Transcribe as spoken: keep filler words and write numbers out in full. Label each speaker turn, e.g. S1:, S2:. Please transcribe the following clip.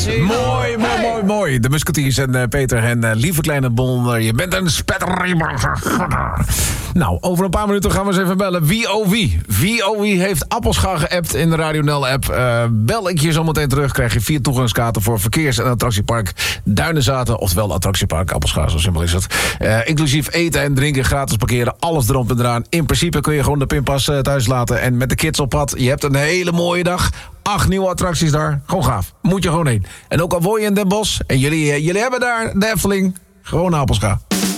S1: Mooi, mooi, mooi, mooi. De Musketeers en uh, Peter en uh, lieve kleine Bon. Uh, je bent een spetter. Nou, over een paar minuten gaan we eens even bellen. Wie oh wie? Wie oh wie heeft Appelscha geappt in de Radio Nel-app? Uh, bel ik je zo meteen terug. Krijg je vier toegangskaarten voor verkeers- en attractiepark Duinenzaten. Oftewel attractiepark Appelscha, zo simpel is het. Uh, inclusief eten en drinken, gratis parkeren. Alles erop en eraan. In principe kun je gewoon de pinpas uh, thuis laten. En met de kids op pad. Je hebt een hele mooie dag. Acht nieuwe attracties daar. Gewoon gaaf. Moet je gewoon heen. En ook al woon je in Den Bosch en jullie, jullie hebben daar de Efteling. Gewoon Appelscha.